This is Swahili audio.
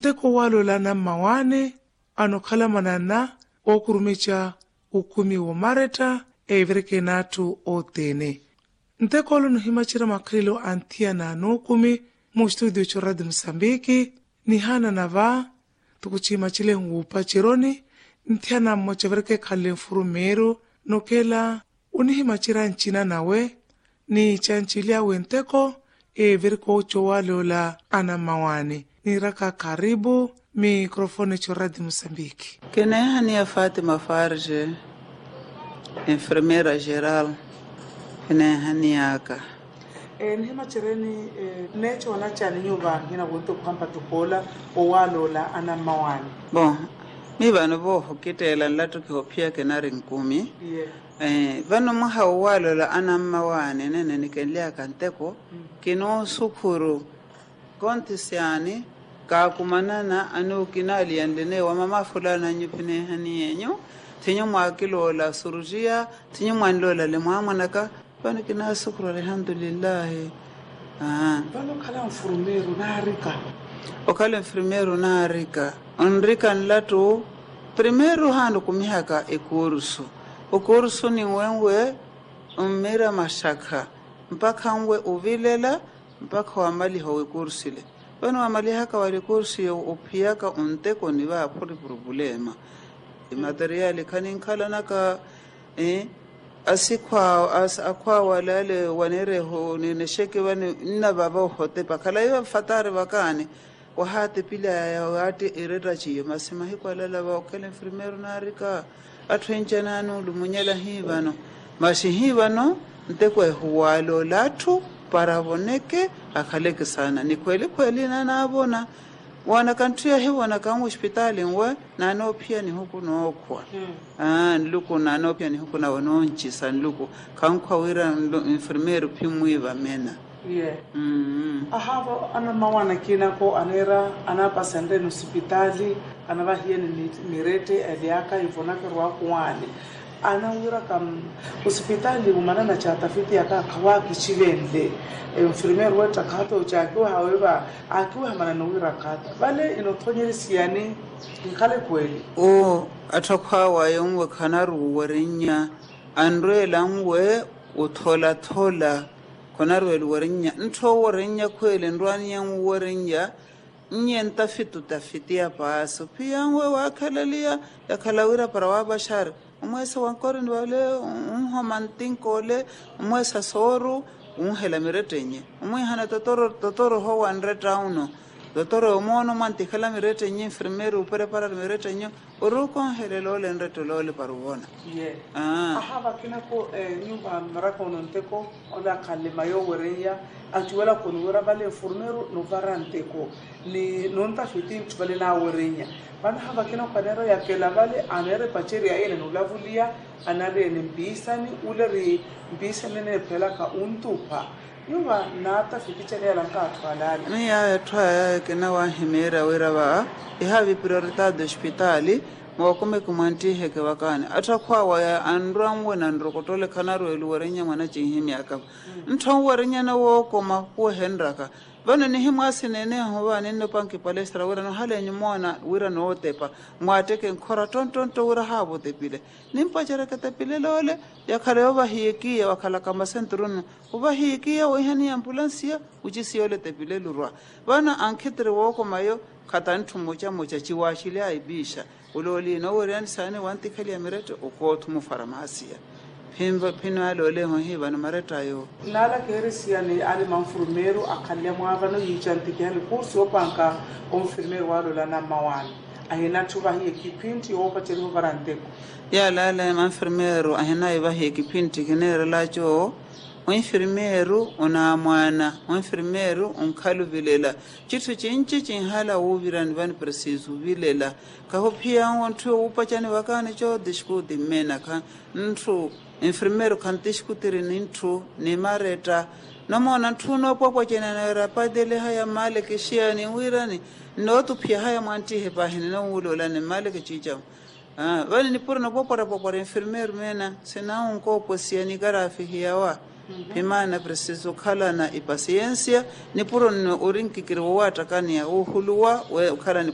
nteko walola na mawane anokhala manana okurumicha ukumi wo mareta evereke natu otene. Ntekolo nuhimachira makrilo antia na nukumi mu studio cho Radio Msambiki ni hana na va tukuchima chile ngupa chironi ntiana mmocha vereke khale mfurumero nokela unihimachira nchina nawe ni chanchilia wenteko veriko ucho walola ana mawane ni raka karibu mikrofoni cho Radio Msambiki. Kene hania Fatima Farge, enfermeira geral, kene haniaka. Nihima chireni necho wanachani nyuba hina wento kwamba tukola owalola ana mawane. Bon, mi vano bo hokitela latu kihopia kenari nkumi. Vano maha owalola ana mawane nene nikenlea kanteko kino sukuru kontisiani kakumanana anu kinali andene wa mama fulana nyupine hani yenyo tinyo mwakilola surujia tinyo mwanlola le mwamanaka bana kina sukuru alhamdulillah. Bano kala mfurumero na rika okala mfurumero na rika onrika nlatu primero hando kumihaka ekursu ni wenwe umira mashaka mpaka ngwe uvilela mpaka wamali hawe kursile bano amali haka wali kursi upiaka unteko ni ba problema materiali kaninkala naka akwa walale wanere ho ni sheke wani nna baba hote pakala yo fatare bakane wahate pila ya wate ireta chiyo masema hiko lala ba okele enfermero na rika atwenjana no lumunyela hibano mashi hibano nteko huwalo latu paraboneke akaleke sana ni kweli na nabona wana kantuya he wana kama hospitali ngwe na no pia ni huku nokwa nluku na no pia ni huku na wononchi san luku kankwa wira enfermero pimwiva mena ahava ana mawana kina ko anera ana pasende no hospitali anaba hieni mirete eliaka ivonaka rwa kwani ana wira kam hospitali umanana cha tafiti yaka kawaki chivende enfermero weta kato chakiwa haweba akiwa manana wira kata bale inotonyelisiani ngale kweli atakwa wayongwe kanaru warinya andre langwe uthola konaru warinya nto warinya kweli ndwani yang warinya nyenta tafiti ya paso pia ngwe wakalalia yakalawira para wabashar umwesa wankore ndwale unhomantinkole umwesa soru unhela miretenye umwihana totoro ho 100 uno totoro mono mantikala miretenye enfermero prepara miretenye uruko helelole ndretolole parubona ahava kina ko nyumba marako nonteko ola kalema yo wereya atuwela kunura bale enfermero no varanteko ni nonta fitin tubale na werenya bana hava kina kanero ya kela bale anere pacheri ya ene nulavulia anare ne mbisani uleri mbisani ne pelaka untupa nyumba nata fikichele lanka atwalali ni ya twaya kina wa himera wera ihavi prioridade hospitali mwakume kumanti heke wakane atakwa waya andramwe na ndrokotole kanaro eluwarenya mwana chihimi akaba warenya na woko makuwa hendraka bana ni himwasi nene hoba nene panki palestra wera no hale nyumona wira no otepa mwateke nkora tonto wira habo tepile nimpachara katepile lole yakale oba hiyeki wakala kama centrum oba hiyeki o hani ambulancia uchisiole tepile lurwa bana anketre woko mayo katantu mocha chiwashile aibisha uloli no wera sane wanti khali amirete ukotu mu farmasia pino alole ho hiba no mareta yo nala kerisiani ali manfurmero akalia mwavano yichanti hali kursi opanka onfirmero walola na mawani ahina tuba hiye kipinti opa chelo varanteko ya lala manfirmero ahina iba hiye kipinti kinere lacho onfirmero una mwana onfirmero onkalu vilela chitu chinchi chinhala uvirani van preciso vilela kaho pia onto upachani wakane cho dishku dimena ka ntru enfermero kantishkutiri nintu ni mareta namona tuno popo chena na rapadele haya male kishia ni wirani notu pia haya mwanti hepa hini na ulola ni male kichicha wali ni pura na popo enfermero mena sina unko posia ni garafi hiyawa pimana preciso kala na ipasiencia ni puro ni urinki kiri wata kani ya uhuluwa we ukala ni